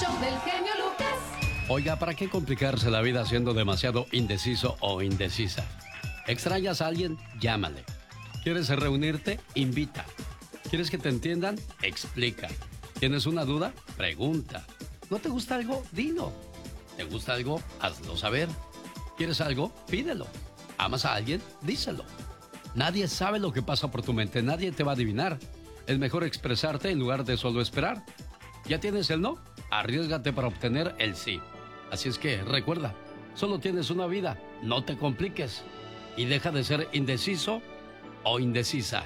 show del genio Lucas. Oiga, ¿para qué complicarse la vida siendo demasiado indeciso o indecisa? ¿Extrañas a alguien? Llámale. ¿Quieres reunirte? Invita. ¿Quieres que te entiendan? Explica. ¿Tienes una duda? Pregunta. ¿No te gusta algo? Dilo. ¿Te gusta algo? Hazlo saber. ¿Quieres algo? Pídelo. ¿Amas a alguien? Díselo. Nadie sabe lo que pasa por tu mente, nadie te va a adivinar. Es mejor expresarte en lugar de solo esperar. ¿Ya tienes el no? Arriésgate para obtener el sí. Así es que recuerda, solo tienes una vida, no te compliques. Y deja de ser indeciso o indecisa.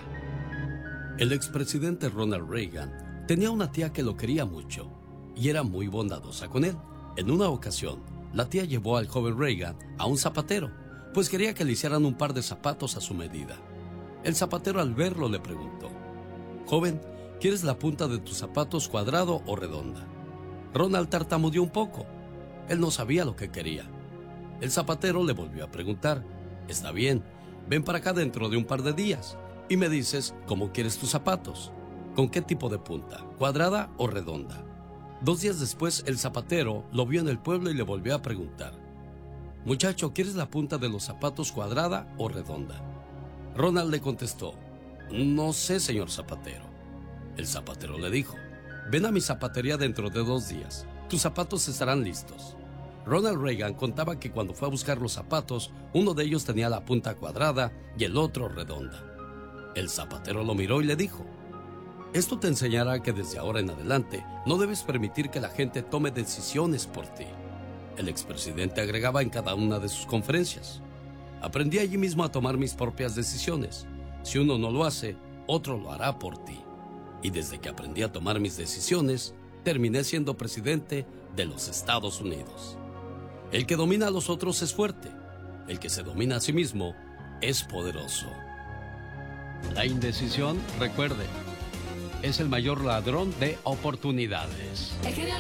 El expresidente Ronald Reagan tenía una tía que lo quería mucho y era muy bondadosa con él. En una ocasión, la tía llevó al joven Reagan a un zapatero, pues quería que le hicieran un par de zapatos a su medida. El zapatero al verlo le preguntó: joven, ¿quieres la punta de tus zapatos cuadrado o redonda? Ronald tartamudeó un poco. Él no sabía lo que quería. El zapatero le volvió a preguntar: está bien, ven para acá dentro de un par de días y me dices cómo quieres tus zapatos. ¿Con qué tipo de punta? ¿Cuadrada o redonda? 2 días después, el zapatero lo vio en el pueblo y le volvió a preguntar: muchacho, ¿quieres la punta de los zapatos cuadrada o redonda? Ronald le contestó: no sé, señor zapatero. El zapatero le dijo: ven a mi zapatería dentro de 2 días. Tus zapatos estarán listos. Ronald Reagan contaba que cuando fue a buscar los zapatos, uno de ellos tenía la punta cuadrada y el otro redonda. El zapatero lo miró y le dijo: esto te enseñará que desde ahora en adelante no debes permitir que la gente tome decisiones por ti. El expresidente agregaba en cada una de sus conferencias: aprendí allí mismo a tomar mis propias decisiones. Si uno no lo hace, otro lo hará por ti. Y desde que aprendí a tomar mis decisiones, terminé siendo presidente de los Estados Unidos. El que domina a los otros es fuerte. El que se domina a sí mismo es poderoso. La indecisión, recuerde, es el mayor ladrón de oportunidades. El genio